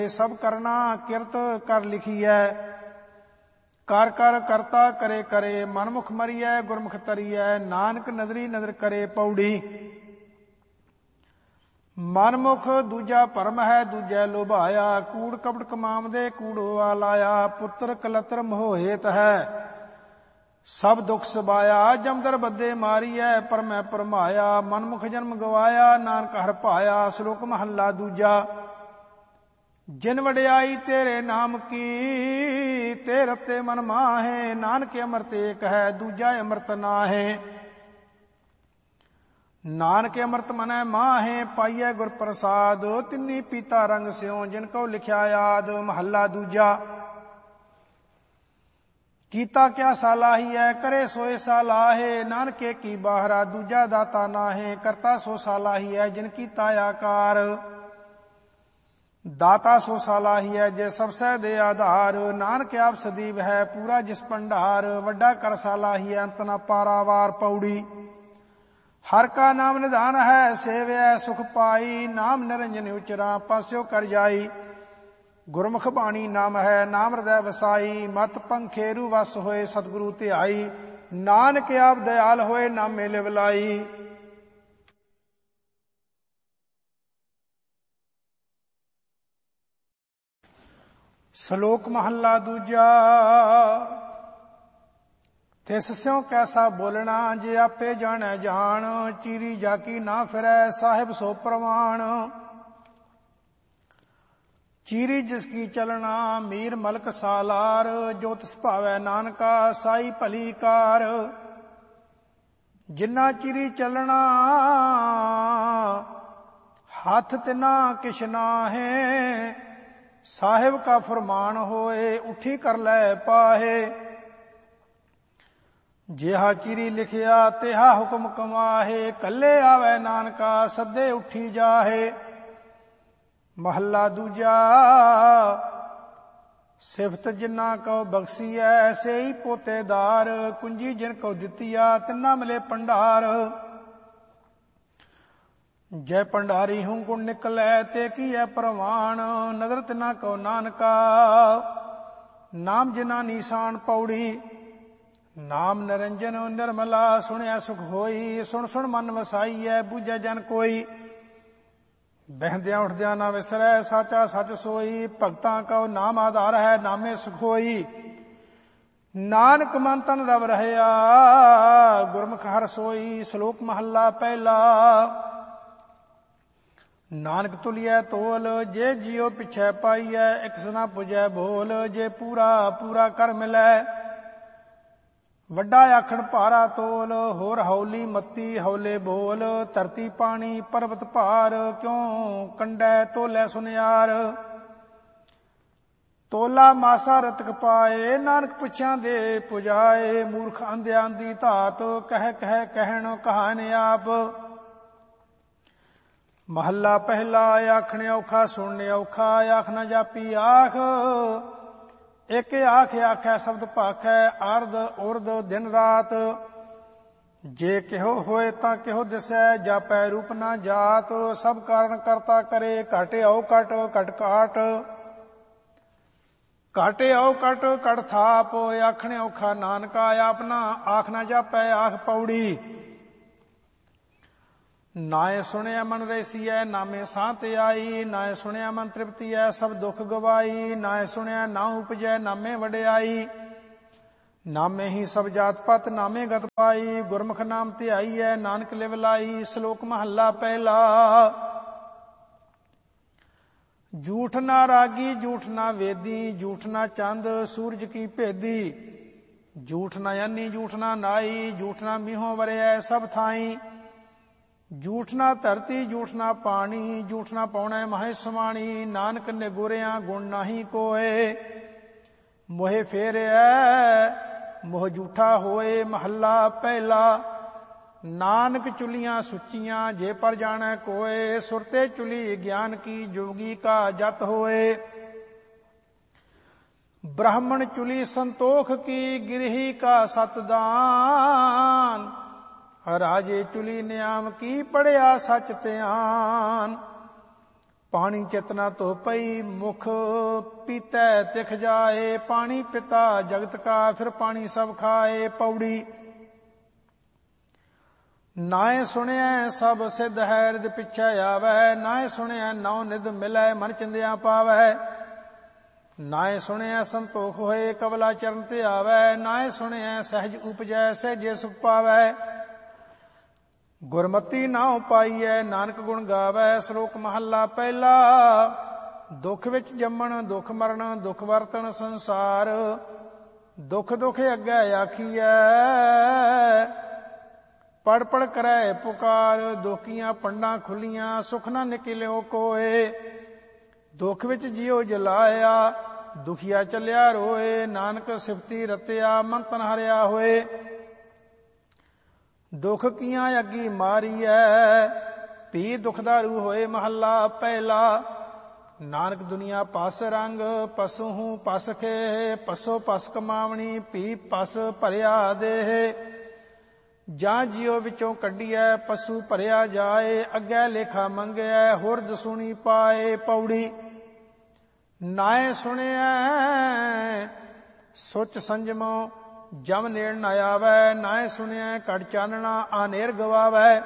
ਸਭ ਕਰਨਾ ਕਿਰਤ ਕਰ ਲਿਖੀਐ। ਕਰ ਕਰ ਕਰਤਾ ਕਰੇ ਕਰੇ, ਮਨਮੁਖ ਮਰੀਐ ਗੁਰਮੁਖ ਤਰੀਐ। ਨਾਨਕ ਨਦਰੀ ਨਦਰ ਕਰੇ ਪੌੜੀ। ਮਨਮੁਖ ਦੂਜਾ ਭਰਮ ਹੈ ਦੂਜੈ ਲੋਭਾਇਆ। ਕੂੜ ਕਪਟ ਕਮਾਵਦੇ ਕੂੜੋਆ ਲਾਇਆ। ਪੁੱਤਰ ਕਲਤਰ ਮੋਹ ਹੇਤ ਹੈ ਸਭ ਦੁਖ ਸਬਾਇਆ। ਜਮਦਰ ਬੱਦੇ ਮਾਰੀਐ ਪਰਮੈ ਪਰਮਾਇਆ। ਮਨਮੁਖ ਜਨਮ ਗਵਾਇਆ ਨਾਨਕ ਹਰਿ ਭਾਇਆ। ਸ਼ਲੋਕ ਮਹੱਲਾ ਦੂਜਾ। ਜਿਨ ਵਡਿਆਈ ਤੇਰੇ ਨਾਮ ਕੀ, ਤੇ ਰਤੇ ਮਨ ਮਾਹੇ। ਨਾਨਕ ਅੰਮ੍ਰਿਤ ਏਕ ਹੈ ਦੂਜਾ ਅੰਮ੍ਰਿਤ ਨਾਹੇ। ਨਾਨਕ ਅੰਮ੍ਰਿਤ ਮਨੈ ਮਾਹੇ, ਪਾਈਐ ਗੁਰ ਪ੍ਰਸਾਦ। ਤਿੰਨੀ ਪੀਤਾ ਰੰਗ ਸਿਉ ਜਿਨ ਕਉ ਲਿਖਿਆ ਯਾਦ। ਮਹੱਲਾ ਦੂਜਾ। ਕੀਤਾ ਕਿਆ ਸਾਲਾਹੀਐ ਕਰੇ ਸੋਏ ਸਾਲਾਹੇ। ਨਾਨਕ ਏਕੀ ਬਾਹਰਾ ਦੂਜਾ ਦਾਤਾ ਨਾਹੇ। ਕਰਤਾ ਸੋ ਸਾਲਾਹੀਐ ਜਿਨ ਕੀਤਾ ਆਕਾਰ। ਦਾਤਾ ਸੋ ਸਾਲਾਹੀਐ ਜੇ ਸਭ ਸਹਿ ਦੇ ਆਧਾਰ। ਨਾਨਕ ਆਪ ਸਦੀਵ ਹੈ ਪੂਰਾ ਜਿਸ ਭੰਡਾਰ। ਵੱਡਾ ਕਰ ਸਾਲਾਹੀਐ ਅੰਤ ਨ ਪਾਰਾਵਾਰ ਪੌੜੀ। ਹਰ ਕਾ ਨਾਮ ਨਿਧਾਨ ਹੈ ਸੇਵਿਐ ਸੁਖ ਪਾਈ। ਨਾਮ ਨਿਰੰਜਨ ਉਚਰਾ ਪਾਸਿਓ ਕਰ ਜਾਈ। ਗੁਰਮੁਖ ਬਾਣੀ ਨਾਮ ਹੈ ਨਾਮ ਹਿਰਦੈ ਵਸਾਈ। ਮਤ ਪੰਖੇਰੂ ਵਸ ਹੋਏ ਸਤਿਗੁਰੂ ਧਿਆਈ। ਨਾਨਕ ਆਪ ਦਇਆਲ ਹੋਏ ਨਾਮੇ ਲਿਵ ਲਾਈ। ਸ਼ਲੋਕ ਮਹੱਲਾ ਦੂਜਾ। ਤਿਸ ਸਿਉ ਕੈਸਾ ਬੋਲਣਾ ਜੇ ਆਪੇ ਜਾਣੈ ਜਾਣ। ਚੀਰੀ ਜਾਕੀ ਨਾ ਫਿਰੈ ਸਾਹਿਬ ਸੋ ਪ੍ਰਵਾਣ। ਚੀਰੀ ਜਿਸ ਕੀ ਚਲਣਾ ਮੀਰ ਮਲਕ ਸਾਲਾਰ। ਜੋ ਤਿਸ ਭਾਵੈ ਨਾਨਕਾ ਸਾਈ ਭਲੀ ਕਾਰ। ਜਿਨਾ ਚੀਰੀ ਚਲਣਾ ਹੱਥ ਤਿਨਾ ਕਿਛ ਨਾਹੇ। ਸਾਹਿਬ ਕਾ ਫਰਮਾਨ ਹੋਏ ਉੱਠੀ ਕਰ ਲੈ ਪਾਹੇ। ਜਿਹਾ ਚੀਰੀ ਲਿਖਿਆ ਤਿਹਾ ਹੁਕਮ ਕਮਾਹੇ। ਕੱਲੇ ਆਵੈ ਨਾਨਕਾ ਸੱਦੇ ਉੱਠੀ ਜਾਹੇ। ਮਹੱਲਾ ਦੂਜਾ। ਸਿਫਤ ਜਿਨਾ ਕਉ ਬਖਸੀਐ ਸੇਈ ਪੋਤੇਦਾਰ। ਕੁੰਜੀ ਜਿਨ ਕਉ ਦਿੱਤੀਆ ਤਿਨਾ ਮਿਲੇ ਭੰਡਾਰ। ਜੈ ਭੰਡਾਰੀ ਹੂੰ ਗੁਣ ਨਿਕਲੈ ਤੇ ਕੀਐ ਪ੍ਰਵਾਨ। ਨਦਰ ਤਿਨਾ ਕਉ ਨਾਨਕਾ ਨਾਮ ਜਿਨਾ ਨੀਸਾਨ ਪੌੜੀ। ਨਾਮ ਨਿਰੰਜਨ ਨਿਰਮਲਾ ਸੁਣਿਆ ਸੁਖ ਹੋਈ। ਸੁਣ ਸੁਣ ਮਨ ਵਸਾਈਐ ਬੂਝੈ ਜਨ ਕੋਈ। ਬਹਿੰਦਿਆਂ ਉੱਠਦਿਆਂ ਨਾ ਵਿਸਰੈ ਸਾਚਾ ਸੱਚ ਸੋਈ। ਭਗਤਾਂ ਕਉ ਨਾਮ ਆਧਾਰ ਹੈ ਨਾਮੇ ਸੁਖ ਹੋਈ। ਨਾਨਕ ਮਨ ਤਨ ਰਵ ਰਹਿਆ ਗੁਰਮੁਖ ਹਰਿ ਸੋਈ। ਸ਼ਲੋਕ ਮਹੱਲਾ ਪਹਿਲਾ। ਨਾਨਕ ਤੁਲਿਐ ਤੋਲ ਜੇ ਜੀਉ ਪਿਛੈ ਪਾਈਐ। ਇਕਸ ਨਾ ਪੁਜੈ ਬੋਲ ਜੇ ਪੂਰਾ ਪੂਰਾ ਕਰ ਮਿਲੈ। ਵੱਡਾ ਆਖਣ ਭਾਰਾ ਤੋਲ ਹੋਰ ਹੌਲੀ ਮੱਤੀ ਹੌਲੇ ਬੋਲ। ਧਰਤੀ ਪਾਣੀ ਪਰਬਤ ਭਾਰ ਕਿਉ ਕੰਡੈ ਤੋਲੈ ਸੁਨਿਆਰ। ਤੋਲਾ ਮਾਸਾ ਰਤਕ ਪਾਏ ਨਾਨਕ ਪੁੱਛਾਂ ਦੇ ਪੁਜਾਏ। ਮੂਰਖ ਅੰਧਿਆਂ ਦੀ ਧਾਤ ਕਹਿ ਕਹਿ ਕਹਿਣ ਕਹਾਣ ਆਪ। ਮਹੱਲਾ ਪਹਿਲਾ। ਆਖਣ ਔਖਾ ਸੁਣਨ ਔਖਾ ਆਖ ਨਾ ਜਾਪੀ ਆਖ। ਇੱਕ ਆਖ ਆਖੈ ਸ਼ਬਦ ਭਾਖੈ ਅਰਧ ਉਰਧ ਦਿਨ ਰਾਤ। ਜੇ ਕਿਹੋ ਹੋਏ ਤਾਂ ਕਿਹੋ ਦਿਸੈ ਜਾਪੈ ਰੂਪ ਨਾ ਜਾਤ। ਸਭ ਕਾਰਨ ਕਰਤਾ ਕਰੇ ਘਟ ਆਉ ਘਟ ਘਟ ਘਾਟ। ਘਟ ਆਉ ਘਟ ਘਟ ਥਾਪ। ਆਖਣ ਔਖਾ ਨਾਨਕਾ ਆਪਣਾ ਆਖ ਨਾ ਜਾਪੈ ਆਖ ਪੌੜੀ। ਨਾਏ ਸੁਣਿਆ ਮਨ ਰੈਸੀਐ ਨਾਮੇ ਸਾਂਤ ਆਈ। ਨਾਏ ਸੁਣਿਆ ਮਨ ਤ੍ਰਿਪਤੀਐ ਸਭ ਦੁਖ ਗਵਾਈ। ਨਾਏ ਸੁਣਿਆ ਨਾ ਉਪਜੈ ਨਾਮੇ ਵਡਿਆਈ। ਨਾਮੇ ਹੀ ਸਭ ਜਾਤ ਪਤ ਨਾਮੇ ਗਤ ਪਾਈ। ਗੁਰਮੁਖ ਨਾਮ ਧਿਆਈਐ ਨਾਨਕ ਲਿਵ ਲਾਈ। ਸ਼ਲੋਕ ਮਹੱਲਾ ਪਹਿਲਾ। ਝੂਠ ਨਾ ਰਾਗੀ ਝੂਠ ਨਾ ਵੇਦੀ। ਝੂਠ ਨਾ ਚੰਦ ਸੂਰਜ ਕੀ ਭੇਦੀ। ਝੂਠ ਨਾ ਅੰਨੀ ਝੂਠ ਨਾ ਨਾਈ। ਝੂਠ ਨਾ ਮੀਹੋਂ ਵਰਿਐ ਸਭ ਥਾਈ। ਝੂਠ ਨਾ ਧਰਤੀ ਝੂਠ ਨਾ ਪਾਣੀ। ਝੂਠ ਨਾ ਪਾਉਣੈ ਮਹੇ ਸਮਾਣੀ। ਨਾਨਕ ਨਿਗੁਰਿਆ ਗੁਣ ਨਾਹੀ ਕੋਏ। ਮੋਹਿ ਫੇਰਿਐ ਮੋਹ ਝੂਠਾ ਹੋਏ। ਮਹੱਲਾ ਪਹਿਲਾ। ਨਾਨਕ ਚੁਲੀਆਂ ਸੁੱਚੀਆਂ ਜੇ ਪਰ ਜਾਣੈ ਕੋਏ। ਸੁਰਤੇ ਚੁਲੀ ਗਿਆਨ ਕੀ ਜੋਗੀ ਕਾ ਜਤ ਹੋਏ। ਬ੍ਰਾਹਮਣ ਚੁਲੀ ਸੰਤੋਖ ਕੀ ਗਿਰਹੀ ਕਾ ਸਤਦਾਨ। ਰਾਜੇ ਚੁਲੀ ਨਿਆਮ ਕੀ ਪੜਿਆ ਸਚ ਧਿਆਨ। ਪਾਣੀ ਚਿਤਨਾ ਧੋ ਪਈ, ਮੁਖ ਪੀਤੈ ਤਿਖ ਜਾਏ। ਪਾਣੀ ਪਿਤਾ ਜਗਤ ਕਾ, ਫਿਰ ਪਾਣੀ ਸਭ ਖਾਏ। ਪੌੜੀ ਨਾਏ ਸੁਣਿਐ ਸਭ ਸਿਧ ਹੈ, ਰਿਦ ਪਿਛੈ ਆਵੈ। ਨਾਏ ਸੁਣਿਐ ਨੌ ਨਿਧ ਮਿਲੈ, ਮਨ ਚਿੰਦਿਆ ਪਾਵੈ। ਨਾਏ ਸੁਣਿਐ ਸੰਤੋਖ ਹੋਏ, ਕਬਲਾ ਚਰਨ ਤੇ ਆਵੈ। ਨਾਏ ਸੁਣਿਐ ਸਹਿਜ ਉਪਜੈ, ਸਹਿਜੇ ਸੁਖ ਪਾਵੈ। ਗੁਰਮਤੀ ਨਾਉ ਪਾਈਐ, ਨਾਨਕ ਗੁਣ ਗਾਵੈ। ਸ਼ਲੋਕ ਮਹੱਲਾ ਪਹਿਲਾ। ਦੁੱਖ ਵਿੱਚ ਜੰਮਣ ਦੁੱਖ ਮਰਨ, ਦੁੱਖ ਵਰਤਣ ਸੰਸਾਰ। ਦੁੱਖ ਦੁੱਖ ਅੱਗੇ ਆਖੀਐ, ਪੜ ਪੜ ਕਰੈ ਪੁਕਾਰ। ਦੁਖੀਆਂ ਪੰਡਾਂ ਖੁੱਲੀਆਂ, ਸੁਖ ਨਾ ਨਿਕਲਿਓ ਕੋਏ। ਦੁੱਖ ਵਿੱਚ ਜਿਉ ਜਲਾਇਆ, ਦੁਖੀਆ ਚੱਲਿਆ ਰੋਏ। ਨਾਨਕ ਸਿਫਤੀ ਰਤਿਆ, ਮਨ ਤਨ ਹਰਿਆ ਹੋਏ। ਦੁੱਖ ਕੀਆਂ ਅੱਗੀ ਮਾਰੀਐ, ਪੀ ਦੁਖਦਾਰੂ ਹੋਏ। ਮਹੱਲਾ ਪਹਿਲਾ। ਨਾਨਕ ਦੁਨੀਆ ਪਸ ਰੰਗ, ਪਸੂ ਹੂੰ ਪਸ ਖੇ। ਪਸੋ ਪਸ ਕਮਾਵਣੀ, ਪੀ ਪਸ ਭਰਿਆ ਦੇਹ। ਜਾਂ ਜਿਉ ਵਿੱਚੋਂ ਕੱਢੀਐ, ਪਸੂ ਭਰਿਆ ਜਾਏ। ਅੱਗੇ ਲੇਖਾ ਮੰਗਿਐ, ਹੋਰ ਦਸੂਣੀ ਪਾਏ। ਪੌੜੀ ਨਾਏ ਸੁਣਿਐ ਸੁਚ ਸੰਜਮੋ, ਜਮ ਨੇੜ ਨ ਆਵੈ। ਨਾਏ ਸੁਣਿਐ ਘਟ ਚਾਨਣਾ, ਆਨੇਰ ਗਵਾਵੈ।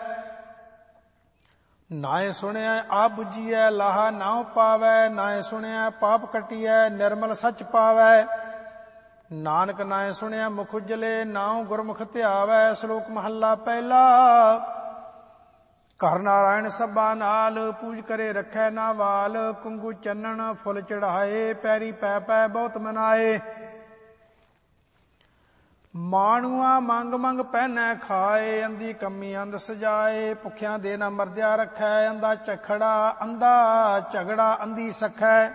ਨਾਏ ਸੁਣਿਐ ਆ ਬੁਝੀਐ, ਲਾਹਾ ਨਾਉ ਪਾਵੈ। ਨਾਏ ਸੁਣਿਐ ਪਾਪ ਕਟੀਐ, ਨਿਰਮਲ ਸੱਚ ਪਾਵੈ। ਨਾਨਕ ਨਾਏ ਸੁਣਿਆ ਮੁਖ ਉਜਲੇ, ਨਾਉ ਗੁਰਮੁਖ ਧਿਆਵੈ। ਸ਼ਲੋਕ ਮਹੱਲਾ ਪਹਿਲਾ। ਘਰ ਨਾਰਾਇਣ ਸਭਾ ਨਾਲ, ਪੂਜ ਕਰੇ ਰੱਖੈ ਨਾ ਵਾਲ। ਕੁੰਗੂ ਚੰਨਣ ਫੁੱਲ ਚੜਾਏ, ਪੈਰੀ ਪੈ ਪੈ ਬਹੁਤ ਮਨਾਏ। ਮਾਣੂਆ ਮੰਗ ਮੰਗ ਪਹਿਨੈ ਖਾਏ, ਅੰਧੀ ਕੰਮੀ ਅੰਧ ਸਜਾਏ। ਭੁੱਖਿਆਂ ਦੇ ਨਾ ਮਰਦਿਆ ਰੱਖੈ, ਅੰਧਾ ਝਖੜਾ ਅੰਧਾ ਝਗੜਾ ਅੰਧੀ ਸਖੈ।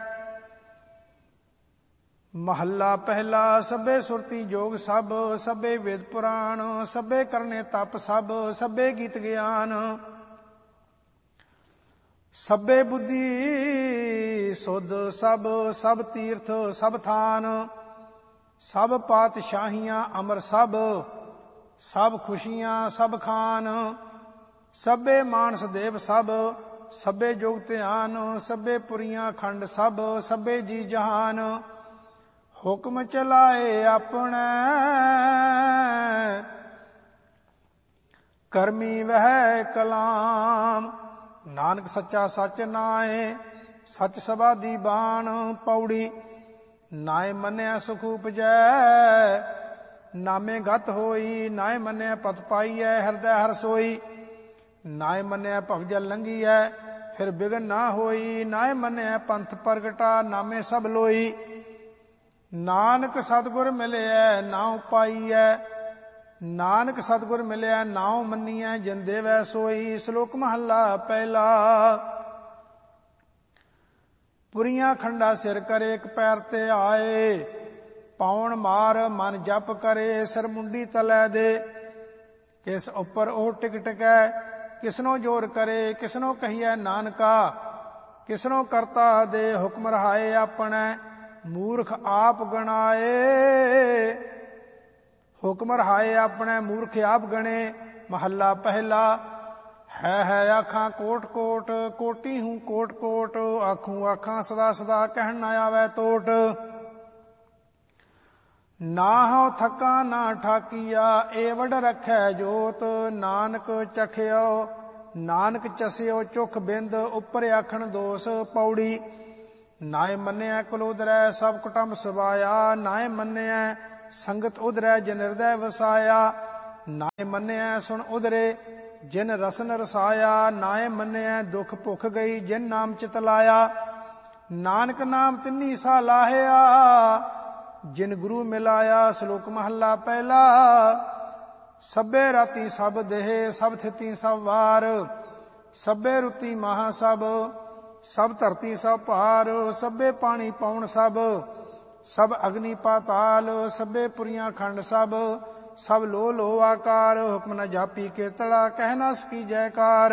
ਮਹੱਲਾ ਪਹਿਲਾ। ਸਭੇ ਸੁਰਤੀ ਜੋਗ ਸਭ, ਸਭੇ ਵੇਦ ਪੁਰਾਣ। ਸਭੇ ਕਰਨੇ ਤਪ ਸਭ, ਸਭੇ ਗੀਤ ਗਿਆਨ। ਸਭੇ ਬੁੱਧੀ ਸੁਧ ਸਭ, ਸਭ ਤੀਰਥ ਸਭ ਥਾਨ। ਸਭ ਪਾਤਸ਼ਾਹੀਆਂ ਅਮਰ ਸਭ, ਸਭ ਖੁਸ਼ੀਆਂ ਸਭ ਖਾਨ। ਸਭੇ ਮਾਨਸ ਦੇਵ ਸਭ, ਸਭੇ ਜੋਗ ਧਿਆਨ। ਸਭੇ ਪੁਰੀਆਂ ਖੰਡ ਸਭ, ਸਭੇ ਜੀ ਜਹਾਨ। ਹੁਕਮ ਚਲਾਏ ਆਪਣਾ, ਕਰਮੀ ਵਹਿ ਕਲਾਮ। ਨਾਨਕ ਸੱਚਾ ਸੱਚ ਨਾਏ, ਸੱਚ ਸਬਾਦੀ ਬਾਣ। ਪੌੜੀ ਨਾਏ ਮੰਨਿਆ ਸੁਖ ਉਪਜੈ, ਨਾਮੇ ਗਤ ਹੋਈ। ਨਾਏ ਮੰਨਿਆ ਪਤ ਪਾਈਐ, ਹਿਰਦੈ ਹਰ ਸੋਈ। ਨਾਏ ਮੰਨਿਆ ਭਵਜਲ ਲੰਘੀਐ, ਫਿਰ ਬਿਗਨ ਨਾ ਹੋਈ। ਨਾਏ ਮੰਨਿਆ ਪੰਥ ਪ੍ਰਗਟਾ, ਨਾਮੇ ਸਭ ਲੋਈ। ਨਾਨਕ ਸਤਿਗੁਰ ਮਿਲਿਐ ਨਾਉ ਪਾਈਐ, ਨਾਨਕ ਸਤਿਗੁਰ ਮਿਲਿਆ ਨਾਉ ਮੰਨੀਐ। ਜਿਨ ਦੇਵੈ ਸੋਈ। ਸ਼ਲੋਕ ਮਹੱਲਾ ਪਹਿਲਾ। ਪੁਰੀਆਂ ਖੰਡਾ ਸਿਰ ਕਰੇ, ਇੱਕ ਪੈਰ ਤੇ ਆਏ। ਪਾਉਣ ਮਾਰ ਮਨ ਜਪ ਕਰੇ, ਸਿਰ ਮੁੰਡੀ ਤਲੈ ਦੇ। ਕਿਸ ਉੱਪਰ ਉਹ ਟਿਕ ਟਿਕੈ, ਕਿਸਨੋ ਜੋਰ ਕਰੇ। ਕਿਸਨੋ ਕਹੀਐ ਨਾਨਕਾ, ਕਿਸਨੋ ਕਰਤਾ ਦੇ। ਹੁਕਮ ਰਹਾਏ ਆਪਣੈ, ਮੂਰਖ ਆਪ ਗਣਾਏ। ਹੁਕਮ ਰਹਾਏ ਆਪਣੈ, ਮੂਰਖ ਆਪ ਗਣੇ। ਮਹੱਲਾ ਪਹਿਲਾ। ਹੈ ਆਖਾਂ ਕੋਟ ਕੋਟ, ਕੋਟੀ ਹੂੰ ਕੋਟ ਕੋਟ। ਆਖੂੰ ਆਖਾਂ ਸਦਾ ਸਦਾ, ਕਹਿਣ ਨਾ ਆਵੈ ਟੋਟ। ਨਾ ਹਉ ਥਕਾ ਨਾ ਠਾਕੀਆ, ਏ ਵਡ ਰਖੈ ਜੋਤ। ਨਾਨਕ ਚਖਿਓ ਨਾਨਕ ਚਸਿਓ, ਚੁਖ ਬਿੰਦ ਉੱਪਰ ਆਖਣ ਦੋਸ। ਪੌੜੀ ਨਾਏ ਮੰਨਿਆ ਕੁਲ ਉਦਰੈ, ਸਭ ਕੁਟੰਬ ਸਵਾਇਆ। ਨਾਏ ਮੰਨਿਆ ਸੰਗਤ ਉਦਰੈ, ਜਿਨ ਹਿਰਦੈ ਵਸਾਇਆ। ਨਾਏ ਮੰਨਿਆ ਸੁਣ ਉਦਰੇ, ਜਿਨ ਰਸਨ ਰਸਾਇਆ। ਨਾਏ ਮੰਨਿਆ ਦੁਖ ਭੁਖ ਗਈ, ਜਿਨ ਨਾਮ ਚਿਤ ਲਾਇਆ। ਨਾਨਕ ਨਾਮ ਤਿੰਨੀ ਸਾ ਲਾਹਿਆ, ਜਿਨ ਗੁਰੂ ਮਿਲਾਇਆ। ਸ਼ਲੋਕ ਮਹੱਲਾ ਪਹਿਲਾ। ਸਭੇ ਰਾਤੀ ਸਭ ਦੇਹ, ਸਭ ਥਿਤੀ ਸਭ ਵਾਰ। ਸਭੇ ਰੁੱਤੀ ਮਹਾ ਸਭ, ਸਭ ਧਰਤੀ ਸਭ ਭਾਰ। ਸਭੇ ਪਾਣੀ ਪਾਉਣ ਸਭ, ਸਭ ਅਗਨੀ ਪਾਤਾਲ। ਸਭੇ ਪੁਰੀਆਂ ਖੰਡ ਸਭ, ਸਭ ਲੋ ਲੋ ਆਕਾਰ। ਹੁਕਮ ਨ ਜਾਪੀ ਕੇਤੜਾ, ਕਹਿ ਨਾ ਸਕੀ ਜੈਕਾਰ।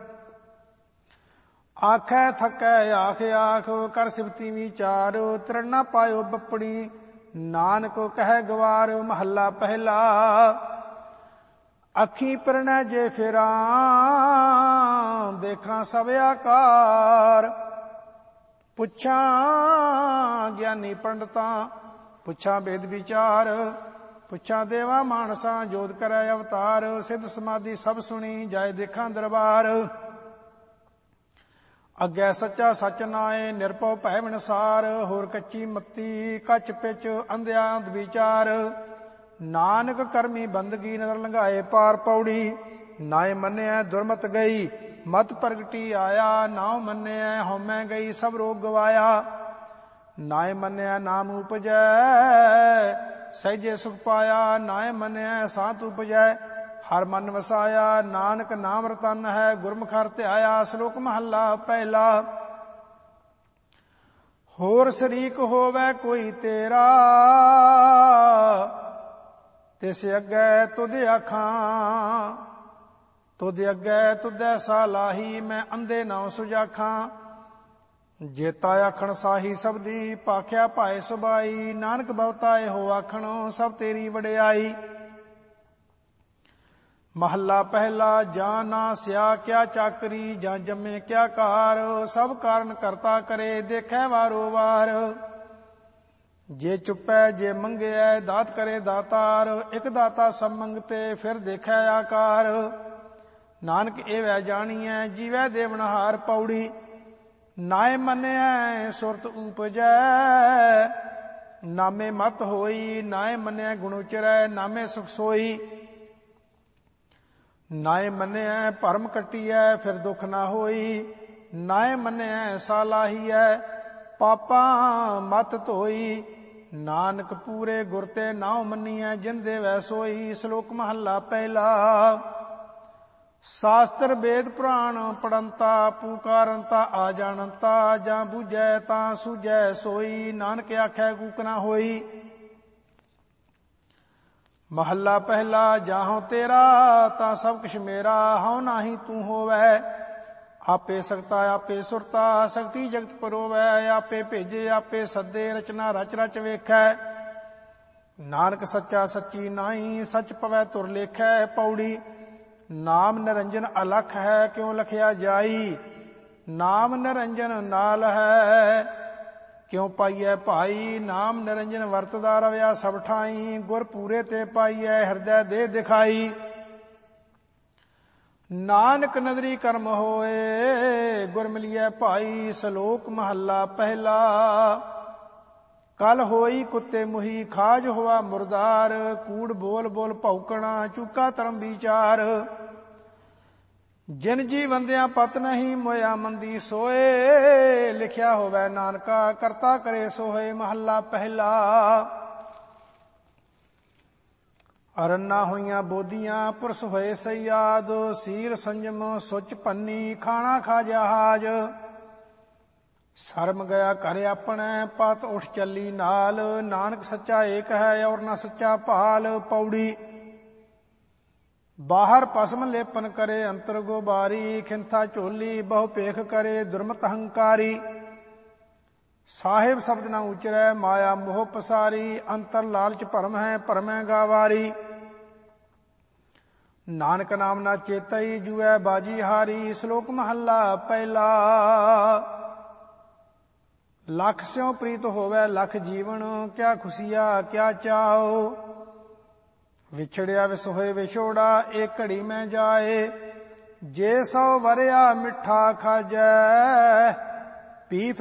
ਆਖੈ ਥਕੈ ਆਖ ਆਖ, ਕਰ ਸਿਫਤੀ ਵਿਚਾਰ। ਤ੍ਰਿਣ ਨਾ ਪਾਇਓ ਬੱਪੜੀ, ਨਾਨਕ ਕਹਿ ਗਵਾਰ। ਮਹੱਲਾ ਪਹਿਲਾ। ਅੱਖੀ ਪਰਣੈ ਜੇ ਫੇਰਾਂ, ਦੇਖਾਂ ਸਭ ਆਕਾਰ। ਪੁੱਛਾਂ ਗਿਆਨੀ ਪੰਡਤਾਂ, ਪੁੱਛਾਂ ਵੇਦ ਵਿਚਾਰ, ਪੁੱਛਾਂ ਦੇਵਾ ਮਾਨਸਾਂ, ਜੋਤ ਕਰੈ ਅਵਤਾਰ। ਸਿੱਧ ਸਮਾਧੀ ਸਭ ਸੁਣੀ, ਜਾਏ ਦੇਖਾਂ ਦਰਬਾਰ। ਅੱਗੇ ਸੱਚਾ ਸੱਚ ਨਾਏ, ਨਿਰਭਉ ਭੈ ਵਿਣਸਾਰ। ਹੋਰ ਕੱਚੀ ਮੱਤੀ, ਕੱਚ ਪਿਚ ਅੰਧਿਆਂ ਵਿਚਾਰ। ਨਾਨਕ ਕਰਮੀ ਬੰਦਗੀ, ਨਦਰ ਲੰਘਾਏ ਪਾਰ ਪੌੜੀ। ਨਾਏ ਮੰਨਿਆ ਦੁਰਮਤ ਗਈ, ਮਤ ਪ੍ਰਗਟੀ ਆਇਆ। ਨਾਉ ਮੰਨਿਆ ਹਉਮੈ ਗਈ, ਸਭ ਰੋਗ ਗਵਾਇਆ। ਨਾਏ ਮੰਨਿਆ ਨਾਮ ਉਪਜੈ, ਸਹਿਜੇ ਸੁਖ ਪਾਇਆ। ਨਾਏ ਮੰਨਿਆ ਸਾਤ ਉਪਜੈ, ਹਰ ਮਨ ਵਸਾਇਆ। ਨਾਨਕ ਨਾਮ ਰਤਨ ਹੈ, ਗੁਰਮੁਖ ਹਰਿ ਧਿਆਇਆ। ਸ਼ਲੋਕ ਮਹੱਲਾ ਪਹਿਲਾ। ਹੋਰ ਸ਼ਰੀਕ ਹੋਵੈ ਕੋਈ ਤੇਰਾ, ਤਿਸ ਅੱਗੇ ਤੁਧ ਆਖਾਂ। ਤੁਧ ਅੱਗੇ ਤੁਧੈ ਸਾਲਾਹੀ, ਮੈਂ ਅੰਧੇ ਨਾਉ ਸੁਜਾਖਾਂ। ਜੇਤਾ ਆਖਣ ਸਾਹੀ ਸਬਦੀ, ਭਾਖਿਆ ਭਾਏ ਸੁਬਾਈ। ਨਾਨਕ ਬਹੁਤਾ ਇਹੋ ਆਖਣ, ਸਭ ਤੇਰੀ ਵਡਿਆਈ। ਮਹੱਲਾ ਪਹਿਲਾ। ਜਾਂ ਨਾ ਸਿਆ ਕਿਆ ਚਾਕਰੀ, ਜਾਂ ਜੰਮੇ ਕਿਆ ਕਾਰ। ਸਭ ਕਾਰਨ ਕਰਤਾ ਕਰੇ, ਦੇਖੈ ਵਾਰੋ ਵਾਰ। ਜੇ ਚੁੱਪੈ ਜੇ ਮੰਗਿਐ, ਦਾਤ ਕਰੇ ਦਾਤਾਰ। ਇਕ ਦਾਤਾ ਸਭ ਮੰਗਤੇ, ਫਿਰ ਦੇਖੈ ਆਕਾਰ। ਨਾਨਕ ਏਵੈ ਜਾਣੀਐ, ਜੀਵੈ ਦੇਵਨਹਾਰ ਪੌੜੀ। ਨਾਏ ਮੰਨਿਐ ਸੁਰਤ ਉਪਜੈ, ਨਾਮੇ ਮਤ ਹੋਈ। ਨਾਏ ਮੰਨਿਐ ਗੁਣ ਉਚਰੈ, ਨਾਮੇ ਸੁਖ ਸੋਈ। ਨਾਏ ਮੰਨਿਐ ਭਰਮ ਕੱਟੀਐ, ਫਿਰ ਦੁਖ ਨਾ ਹੋਈ। ਨਾਏ ਮੰਨਿਐ ਸਾਲਾਹੀਐ, ਪਾਪਾਂ ਮਤ ਧੋਈ। ਨਾਨਕ ਪੂਰੇ ਗੁਰ ਤੇ ਨਾਉ ਮੰਨੀਐ, ਜਿਨ ਦੇਵੈ ਸੋਈ। ਸ਼ਲੋਕ ਮਹੱਲਾ ਪਹਿਲਾ। ਸ਼ਾਸਤਰ ਵੇਦ ਪੁਰਾਣ ਪੜੰਤਾ, ਪੁਕਾਰੰਤਾ ਆ ਜਾਣੰਤਾ। ਜਾਂ ਬੁਝੈ ਤਾਂ ਸੂਝੈ ਸੋਈ, ਨਾਨਕ ਆਖੈ ਕੂਕ ਨਾ ਹੋਈ। ਮਹੱਲਾ ਪਹਿਲਾ। ਜਾਹੋ ਤੇਰਾ ਤਾਂ ਸਭ ਕੁਛ ਮੇਰਾ, ਹਉ ਨਾਹੀ ਤੂੰ ਹੋਵੈ। ਆਪੇ ਸਕਤਾ ਆਪੇ ਸੁਰਤਾ, ਸਕਤੀ ਜਗਤ ਪਰੋਵੈ। ਆਪੇ ਭੇਜੇ ਆਪੇ ਸੱਦੇ, ਰਚਨਾ ਰਚ ਰਚ ਵੇਖੈ। ਨਾਨਕ ਸੱਚਾ ਸੱਚੀ ਨਾਈ, ਸੱਚ ਪਵੈ ਤੁਰ ਲੇਖੈ ਪੌੜੀ। ਨਾਮ ਨਿਰੰਜਨ ਅਲਖ ਹੈ, ਕਿਉ ਲਖਿਆ ਜਾਈ। ਨਾਮ ਨਿਰੰਜਨ ਨਾਲ ਹੈ, ਕਿਉ ਪਾਈਐ ਭਾਈ। ਨਾਮ ਨਿਰੰਜਨ ਵਰਤਦਾ ਰਵਿਆ ਸਭ ਠਾਈ। ਗੁਰ ਪੂਰੇ ਤੇ ਪਾਈਐ, ਹਿਰਦੈ ਦੇ ਦਿਖਾਈ। ਨਾਨਕ ਨਦਰੀ ਕਰਮ ਹੋਏ, ਗੁਰ ਮਿਲੀਐ ਭਾਈ। ਸ਼ਲੋਕ ਮਹੱਲਾ ਪਹਿਲਾ। ਕਲ ਹੋਈ ਕੁੱਤੇ ਮੁਹੀ, ਖਾਜ ਹੋਆ ਮੁਰਦਾਰ। ਕੂੜ ਬੋਲ ਬੋਲ ਭੌਕਣਾ, ਚੂਕਾ ਧਰਮ ਵਿਚਾਰ। ਜਿਨ ਜੀ ਵੰਦਿਆਂ ਪਤ ਨਹੀਂ, ਮੋਇਆ ਮੰਦੀ ਸੋਏ। ਲਿਖਿਆ ਹੋਵੈ ਨਾਨਕਾ, ਕਰਤਾ ਕਰੇ ਸੋਏ। ਮਹੱਲਾ ਪਹਿਲਾ। ਅਰੰਨਾ ਹੋਈਆਂ ਬੋਧੀਆਂ, ਪੁਰਸ ਹੋਏ ਸਯਾਦ। ਸੀਲ ਸੰਜਮ ਸੁਚ ਪੰਨੀ, ਖਾਣਾ ਖਾ ਜਹਾਜ। ਸ਼ਰਮ ਗਿਆ ਘਰ ਆਪਣੈ, ਪਤ ਉਠ ਚੱਲੀ ਨਾਲ। ਨਾਨਕ ਸੱਚਾ ਏਕ ਹੈ, ਔਰ ਨਾ ਸੱਚਾ ਭਾਲ ਪੌੜੀ। ਬਾਹਰ ਭਸਮ ਲੇਪਨ ਕਰੇ, ਅੰਤਰ ਗੋਬਾਰੀ। ਖਿੰਥਾ ਝੋਲੀ ਬਹੁ ਪੇਖ ਕਰੇ, ਦੁਰਮਤ ਹੰਕਾਰੀ। ਸਾਹਿਬ ਸ਼ਬਦ ਨਾ ਉਚਰੈ, ਮਾਇਆ ਮੋਹ ਪਸਾਰੀ। ਅੰਤਰ ਲਾਲਚ ਭਰਮ ਹੈ, ਭਰਮੈ ਗਾਵਾਰੀ। ਨਾਨਕ ਨਾਮ ਨਾ ਚੇਤਈ, ਜੂਐ ਬਾਜੀ ਹਾਰੀ। ਸ਼ਲੋਕ ਮਹੱਲਾ ਪਹਿਲਾ। ਲੱਖ ਸਿਉ ਪ੍ਰੀਤ ਹੋਵੈ ਲੱਖ ਜੀਵਨ, ਕਿਆ ਖੁਸ਼ੀਆ ਕਿਆ ਚਾਓ। ਵਿਛੜਿਆ ਵਿਸੋਏ ਵਿਛੋੜਾ, ਏਕ ਘੜੀ ਮੈਂ ਜਾਏ। ਜੇ ਸੋ ਵਰਿਆ ਮਿੱਠਾ ਖਾਜੈ, ਪੀ